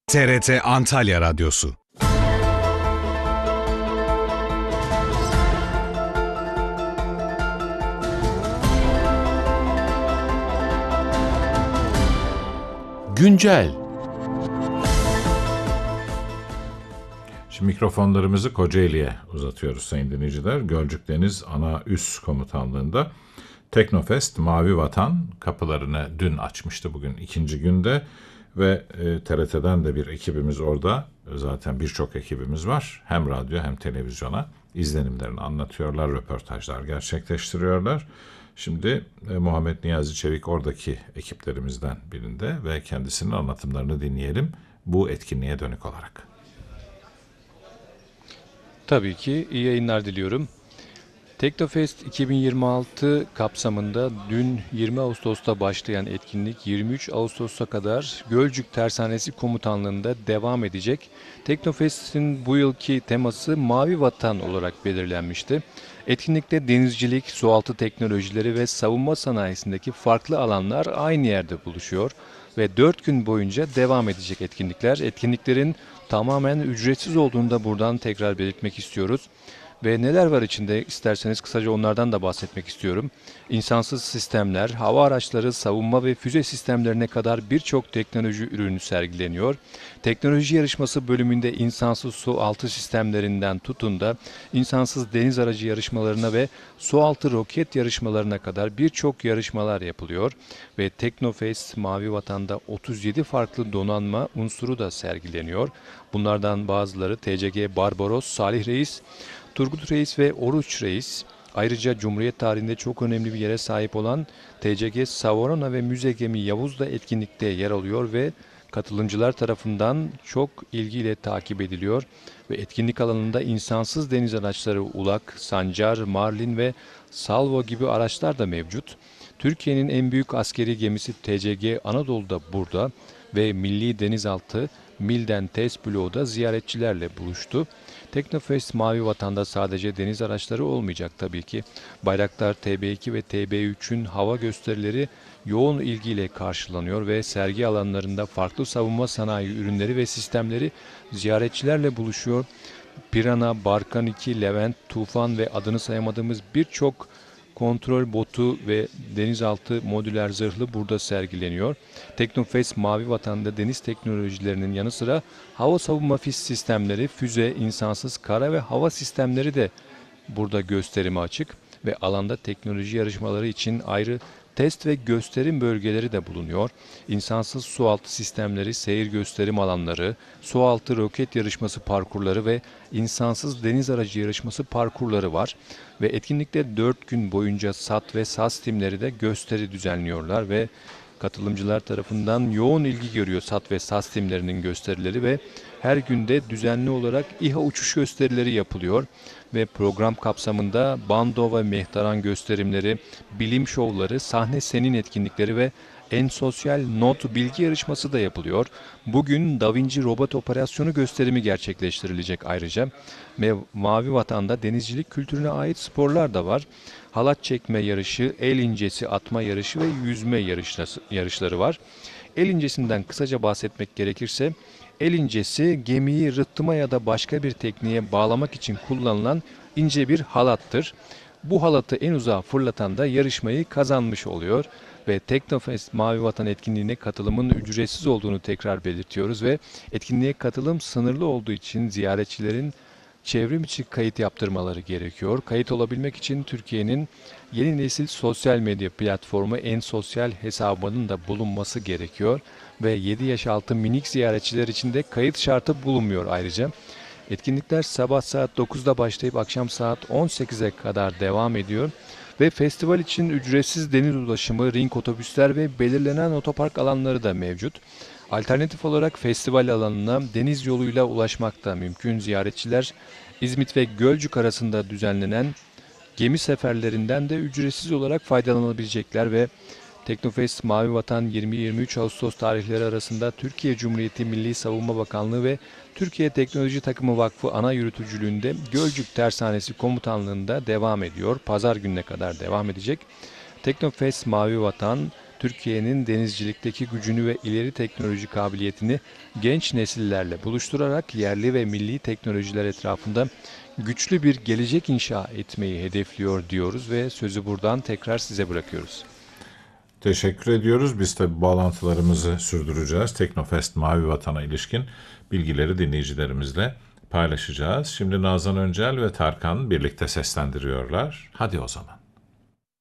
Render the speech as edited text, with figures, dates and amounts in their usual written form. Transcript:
TRT Antalya Radyosu. Güncel. Şimdi mikrofonlarımızı Kocaeli'ye uzatıyoruz sayın dinleyiciler. Gölcük Deniz Ana Üs Komutanlığı'nda Teknofest Mavi Vatan kapılarını dün açmıştı, bugün ikinci günde ve TRT'den de bir ekibimiz orada. Zaten birçok ekibimiz var. Hem radyo hem televizyona izlenimlerini anlatıyorlar, röportajlar gerçekleştiriyorlar. Şimdi Muhammed Niyazi Çevik oradaki ekiplerimizden birinde ve kendisinin anlatımlarını dinleyelim bu etkinliğe dönük olarak. Tabii ki iyi yayınlar diliyorum. Teknofest 2026 kapsamında dün 20 Ağustos'ta başlayan etkinlik 23 Ağustos'a kadar Gölcük Tersanesi Komutanlığı'nda devam edecek. Teknofest'in bu yılki teması Mavi Vatan olarak belirlenmişti. Etkinlikte denizcilik, sualtı teknolojileri ve savunma sanayisindeki farklı alanlar aynı yerde buluşuyor ve 4 gün boyunca devam edecek etkinlikler. Etkinliklerin tamamen ücretsiz olduğunu da buradan tekrar belirtmek istiyoruz. Ve neler var içinde isterseniz kısaca onlardan da bahsetmek istiyorum. İnsansız sistemler, hava araçları, savunma ve füze sistemlerine kadar birçok teknoloji ürünü sergileniyor. Teknoloji yarışması bölümünde insansız su altı sistemlerinden tutun da insansız deniz aracı yarışmalarına ve su altı roket yarışmalarına kadar birçok yarışmalar yapılıyor. Ve Teknofest Mavi Vatan'da 37 farklı donanma unsuru da sergileniyor. Bunlardan bazıları TCG Barbaros, Salih Reis, Turgut Reis ve Oruç Reis. Ayrıca Cumhuriyet tarihinde çok önemli bir yere sahip olan TCG Savarona ve müze gemi Yavuz da etkinlikte yer alıyor ve katılımcılar tarafından çok ilgiyle takip ediliyor. Ve etkinlik alanında insansız deniz araçları Ulak, Sancar, Marlin ve Salvo gibi araçlar da mevcut. Türkiye'nin en büyük askeri gemisi TCG Anadolu da burada ve Milli Denizaltı Milden Test Bloğu'da ziyaretçilerle buluştu. Teknofest Mavi Vatan'da sadece deniz araçları olmayacak tabii ki. Bayraktar TB2 ve TB3'ün hava gösterileri yoğun ilgiyle karşılanıyor ve sergi alanlarında farklı savunma sanayi ürünleri ve sistemleri ziyaretçilerle buluşuyor. Pirana, Barkan 2, Levent, Tufan ve adını sayamadığımız birçok kontrol botu ve denizaltı modüler zırhlı burada sergileniyor. Teknofest Mavi Vatan'da deniz teknolojilerinin yanı sıra hava savunma sistemleri, füze, insansız kara ve hava sistemleri de burada gösterime açık ve alanda teknoloji yarışmaları için ayrı test ve gösterim bölgeleri de bulunuyor. İnsansız sualtı sistemleri, seyir gösterim alanları, sualtı roket yarışması parkurları ve insansız deniz aracı yarışması parkurları var. Ve etkinlikte 4 gün boyunca SAT ve SAS timleri de gösteri düzenliyorlar ve katılımcılar tarafından yoğun ilgi görüyor SAT ve SAS timlerinin gösterileri ve her günde düzenli olarak İHA uçuş gösterileri yapılıyor ve program kapsamında bando ve mehtaran gösterimleri, bilim şovları, sahne senin etkinlikleri ve en sosyal not bilgi yarışması da yapılıyor. Bugün Da Vinci robot operasyonu gösterimi gerçekleştirilecek ayrıca. Ve Mavi Vatan'da denizcilik kültürüne ait sporlar da var. Halat çekme yarışı, el incesi atma yarışı ve yüzme yarışları var. El incesinden kısaca bahsetmek gerekirse, el incesi gemiyi rıhtıma ya da başka bir tekniğe bağlamak için kullanılan ince bir halattır. Bu halatı en uzağa fırlatan da yarışmayı kazanmış oluyor ve Teknofest Mavi Vatan etkinliğine katılımın ücretsiz olduğunu tekrar belirtiyoruz ve etkinliğe katılım sınırlı olduğu için ziyaretçilerin çevrim içi kayıt yaptırmaları gerekiyor. Kayıt olabilmek için Türkiye'nin yeni nesil sosyal medya platformu En Sosyal hesabının da bulunması gerekiyor ve 7 yaş altı minik ziyaretçiler için de kayıt şartı bulunmuyor ayrıca. Etkinlikler sabah saat 9'da başlayıp akşam saat 18'e kadar devam ediyor ve festival için ücretsiz deniz ulaşımı, ring otobüsler ve belirlenen otopark alanları da mevcut. Alternatif olarak festival alanına deniz yoluyla ulaşmak da mümkün. Ziyaretçiler İzmit ve Gölcük arasında düzenlenen gemi seferlerinden de ücretsiz olarak faydalanabilecekler ve Teknofest Mavi Vatan 20-23 Ağustos tarihleri arasında Türkiye Cumhuriyeti Milli Savunma Bakanlığı ve Türkiye Teknoloji Takımı Vakfı ana yürütücülüğünde Gölcük Tersanesi Komutanlığı'nda devam ediyor. Pazar gününe kadar devam edecek. Teknofest Mavi Vatan Türkiye'nin denizcilikteki gücünü ve ileri teknoloji kabiliyetini genç nesillerle buluşturarak yerli ve milli teknolojiler etrafında güçlü bir gelecek inşa etmeyi hedefliyor diyoruz ve sözü buradan tekrar size bırakıyoruz. Teşekkür ediyoruz. Biz tabi bağlantılarımızı sürdüreceğiz. Teknofest Mavi Vatan'a ilişkin bilgileri dinleyicilerimizle paylaşacağız. Şimdi Nazan Öncel ve Tarkan birlikte seslendiriyorlar. Hadi o zaman.